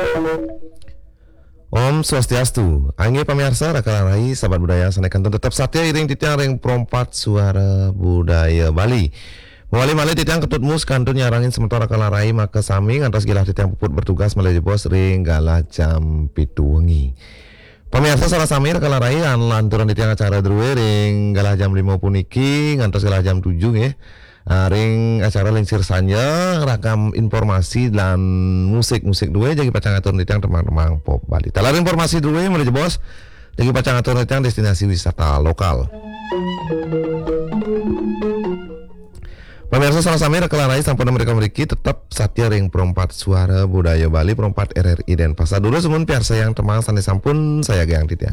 Om Swastiastu, angge pamirsa rakalarai sahabat budaya sanekanton tetap satya iring titiang ring perompat suara budaya Bali. Mewali malih titiang ketut mus kantun nyarangin sementara kalarai maka sami ngantos gilah titiang puput bertugas malih bos ring galah jam 7 wengi. Pamirsa salah sami rakalarai lanturan titiang acara druwe ring galah jam 5 puniki ngantos galah jam 7 nggih. Ring acara lingsir sanya rakam informasi dan musik-musik dua jadi pacangatur nitang teman-teman pop Bali. Talar informasi dua mulai bos jadi pacangatur nitang destinasi wisata lokal. Pemirsa salah sami rakalarai sampun mereka memiliki tetap satya ring perompat suara budaya Bali perompat RRI dan pasar dulu semun piarsa yang temang sane sampun saya gang titiang.